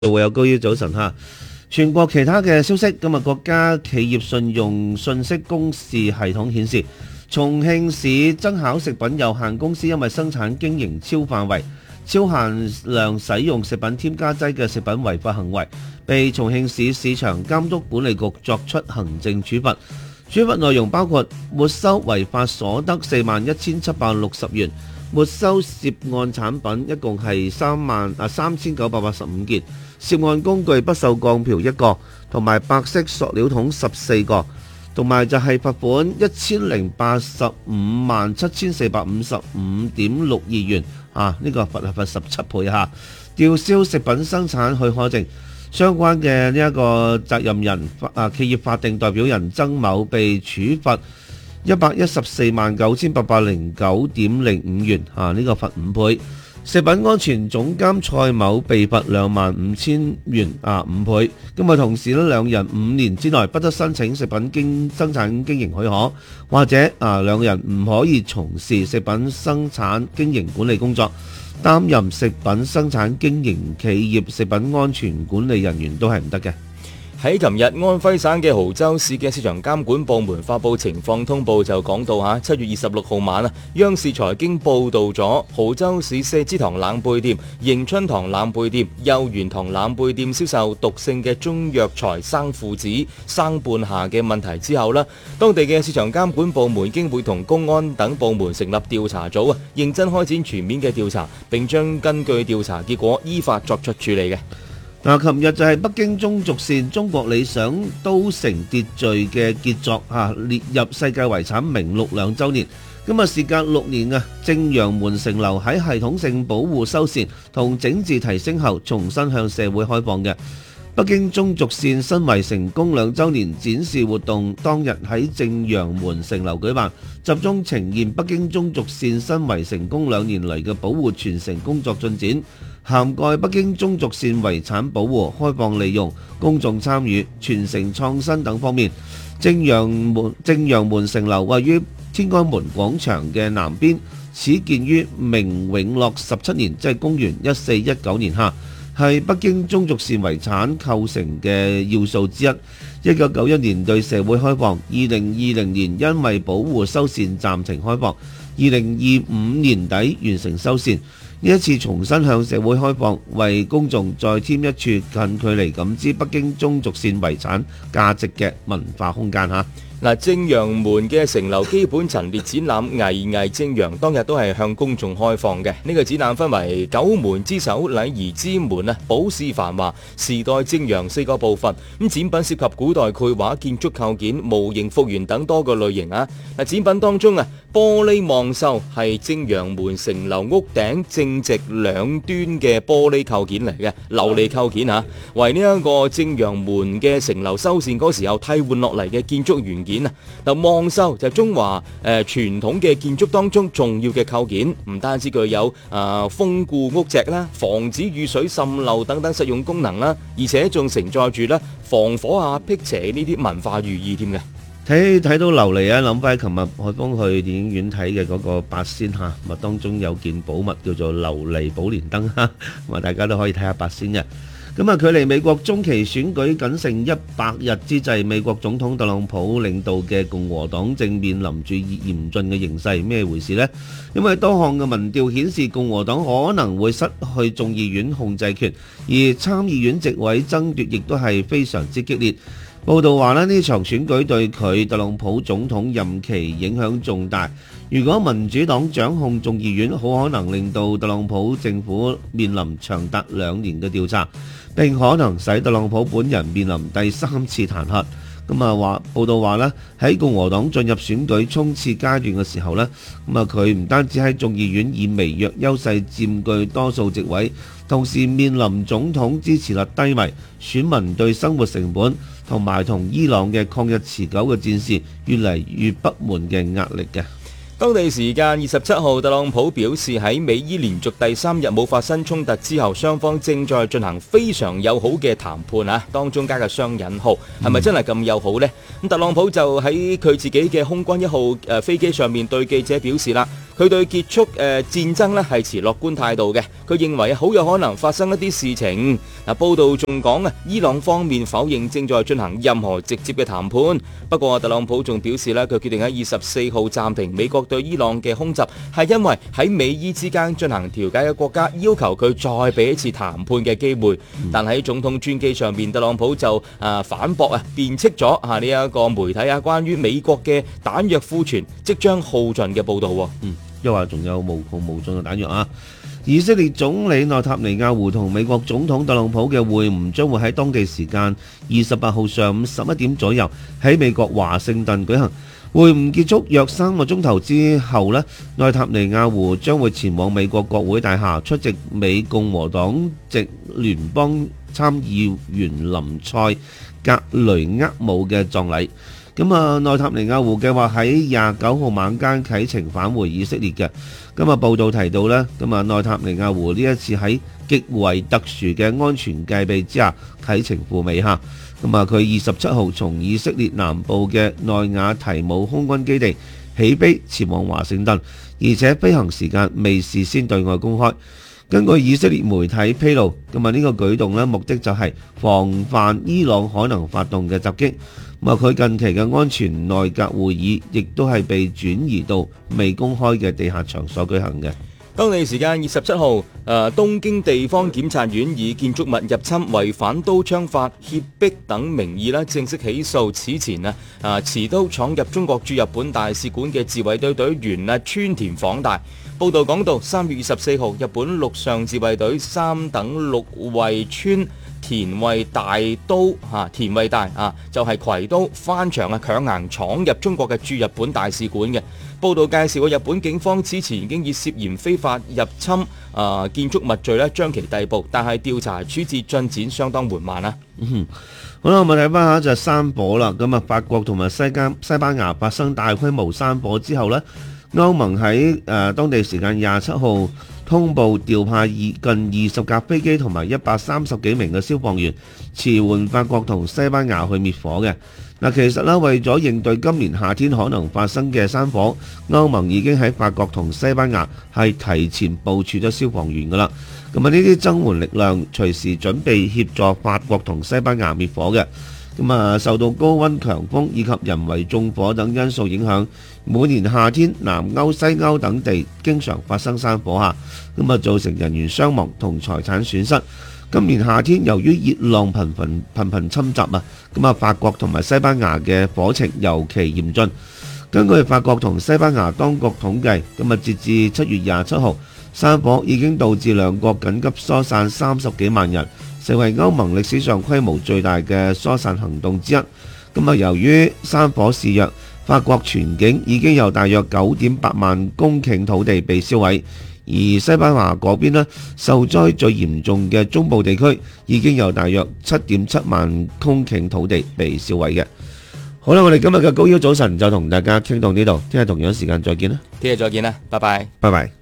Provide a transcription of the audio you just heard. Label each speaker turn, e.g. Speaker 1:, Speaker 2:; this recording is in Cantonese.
Speaker 1: 就會有高於早晨嚇。全國其他嘅消息，今日國家企業信用信息公示系統顯示，重慶市增巧食品有限公司因為生產經營超範圍、超限量使用食品添加劑嘅食品違法行為，被重慶市市場監督管理局作出行政處罰。處罰內容包括沒收違法所得41,760元，沒收涉案產品一共係3,985件，涉案工具不鏽鋼瓢1個，同埋白色塑料桶14個，同埋就係罰款1085,7,455.62元，呢個罰17倍嚇，吊銷食品生產許可證。相關嘅呢一個責任人企業法定代表人曾某被處罰1149809.05元，呢個罰5倍。食品安全總監蔡某被罰25,000元，5倍。咁同時呢，兩人5年之內不得申請食品生產經營許可，或者兩人唔可以從事食品生產經營管理工作，擔任食品生產經營企業食品安全管理人員都係唔得嘅。
Speaker 2: 喺琴日，安徽省嘅亳州市嘅市場監管部門發布情況通報，就講到7月26號晚央視財經報導咗亳州市四支堂冷貝店、迎春堂冷貝店、幼園堂冷貝店銷售毒性嘅中藥材生附子、生半夏嘅問題之後，當地嘅市場監管部門已經會同公安等部門成立調查組，認真開展全面嘅調查，並將根據調查結果依法作出處理嘅。
Speaker 1: 琴日就係北京中軸線中國理想都城秩序嘅傑作列入世界遺產名錄2週年。事隔6年正陽門城樓喺系統性保護修繕同整治提升後，重新向社會開放嘅。北京中軸線新圍城攻2週年展示活動當日喺正陽門城樓舉辦，集中呈現北京中軸線新圍城攻2年嚟嘅保護傳承工作進展，涵蓋北京中軸線遺產保護、開放利用、公眾參與、傳承創新等方面。正陽門城樓位於天安門廣場嘅南邊，始建於明永樂17年，即係公元1419年下，係北京中軸線遺產構成嘅要素之一。1991年對社會開放，2020年因為保護修繕暫停開放，2025年底完成修繕。呢一次重新向社會開放，為公眾再添一處近距離感知北京中軸線遺產價值嘅文化空間嚇。
Speaker 2: 正陽門嘅城樓基本陳列展覽《巍巍正陽》當日都係向公眾開放嘅。呢個展覽分為九門之首、禮儀之門、寶仕繁華、時代正陽4個部分。展品涉及古代繪畫、建築構件、模型復原等多個類型展品當中玻璃望秀係正陽門城樓屋頂正直兩端嘅玻璃構件嚟嘅，琉璃構件為呢一個正陽門嘅城樓修繕嗰時候替換落嚟嘅建築元件望秀就係中華傳統嘅建築當中重要嘅構件，唔單止具有豐固屋脊啦、防止雨水滲漏等等實用功能啦，而且仲承載住防火辟邪呢啲文化寓意添嘅。
Speaker 1: 睇到琉璃諗翻琴日海峰去電影院睇嘅嗰個八仙當中有件寶物叫做琉璃寶蓮燈大家都可以睇下八仙嘅。距離美國中期選舉僅剩100日之際，美國總統特朗普領導嘅共和黨正面臨住嚴峻嘅形勢，咩回事呢？因為多項嘅民調顯示共和黨可能會失去眾議院控制權，而參議院席位爭奪亦都係非常之激烈。報道話呢場選舉對佢特朗普總統任期影響重大。如果民主黨掌控眾議院，好可能令到特朗普政府面臨長達2年嘅調查，並可能使特朗普本人面臨第3次彈劾。報道話喺共和黨進入選舉衝刺階段嘅時候佢唔單止喺眾議院以微弱優勢佔據多數席位，同時面臨總統支持率低迷、選民對生活成本同埋同伊朗嘅抗日持久嘅戰事越嚟越不滿嘅壓力嘅。
Speaker 2: 當地時間27號，特朗普表示喺美伊連續第3日冇發生衝突之後，雙方正在進行非常友好嘅談判當中加個雙引號，係咪真係咁友好呢？特朗普就喺佢自己嘅空軍1號飛機上面對記者表示啦，佢佢對結束戰爭呢係持樂觀態度嘅，佢認為好有可能發生一啲事情。報道仲講伊朗方面否認正在進行任何直接嘅談判。不過特朗普仲表示佢決定喺24號暫停美國對伊朗嘅空襲，係因為喺美伊之間進行調解嘅國家要求佢再俾一次談判嘅機會。但喺總統專機上面，特朗普就反駁辯斥咗呢一個媒體關於美國嘅彈藥庫存即將耗盡嘅報道。
Speaker 1: 又話仲有無窮無盡嘅彈藥啊！以色列總理內塔尼亞胡同美國總統特朗普嘅會晤將會喺當地時間28號上午11點左右喺美國華盛頓舉行。會晤結束約3個鐘頭之後呢，內塔尼亞胡將會前往美國國會大廈出席美共和黨籍聯邦參議員林賽格雷厄姆嘅葬禮。內塔尼亞胡計劃喺29號晚間啟程返回以色列嘅。報道提到呢，內塔尼亞胡呢一次喺極為特殊嘅安全戒備之下啟程赴美嚇。佢27號從以色列南部嘅內瓦提姆空軍基地起飛前往華盛頓，而且飛行時間未事先對外公開。根據以色列媒體披露，呢個舉動目的就係防範伊朗可能發動嘅襲擊。佢近期嘅安全內閣會議亦都係被轉移到未公開嘅地下場所舉行嘅。
Speaker 2: 當地時間27號，東京地方檢察院以建築物入侵、違反刀槍法、脅迫等名義正式起訴此前持刀闖入中國駐日本大使館嘅自衛隊隊員川田晃大。報道講到3月24號，日本陸上自衛隊3等陸尉川田衛大就係攜刀翻牆強行闖入中國嘅駐日本大使館嘅。報道介紹日本警方之前已經以涉嫌非法入侵建築物罪將其逮捕，但係調查處置進展相當緩慢啦。
Speaker 1: 好啦，我哋睇翻下就係山火啦。法國同埋西班牙發生大規模山火之後呢，歐盟喺當地時間27號通報調派近20架飛機同埋130幾名嘅消防員馳援法國同西班牙去滅火嘅。其實為咗應對今年夏天可能發生嘅山火，歐盟已經喺法國同西班牙係提前部署咗消防員噶啦。呢啲增援力量隨時準備協助法國同西班牙滅火嘅。受到高溫、強風以及人為縱火等因素影響，每年夏天南歐、西歐等地經常發生山火下，造成人員傷亡同財產損失。今年夏天由於熱浪頻頻侵襲法國同埋西班牙嘅火情尤其嚴峻。根據法國同西班牙當局統計，截至7月27號，山火已經導致兩國緊急疏散30幾萬人，成為歐盟歷史上規模最大嘅疏散行動之一。由於山火肆虐，法國全境已經有大約9.8萬公頃土地被燒毀。而西班牙嗰邊受災最嚴重嘅中部地區已經有大約7.7萬公頃土地被燒毀嘅。好啦，我哋今日嘅高腰早晨就同大家傾到呢度，聽日同樣時間再見啦。
Speaker 2: 聽日再見啦，拜拜。
Speaker 1: 拜拜。